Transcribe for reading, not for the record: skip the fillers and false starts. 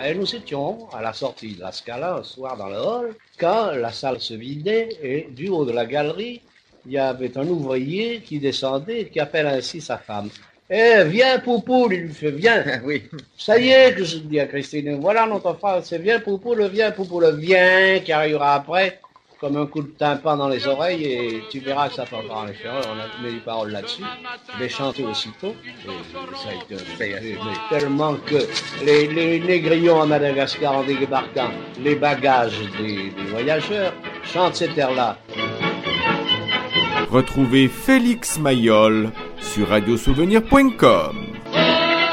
Et nous étions à la sortie de la Scala un soir dans le hall, quand la salle se vidait et du haut de la galerie, il y avait un ouvrier qui descendait et qui appelle ainsi sa femme. Eh, viens, Poupoule, il lui fait, viens. Oui. Ça y est, que je dis à Christine, voilà notre frère, c'est viens, Poupoule, viens, qui arrivera après, comme un coup de tympan dans les oreilles, et tu verras que ça t'entendra en effet. On a mis des paroles là-dessus. Je l'ai chanté aussitôt, et ça a été mais tellement que les négrillons à Madagascar, en débarquant les bagages des voyageurs, chantent cet air-là. Retrouvez Félix Mayol sur radiosouvenir.com.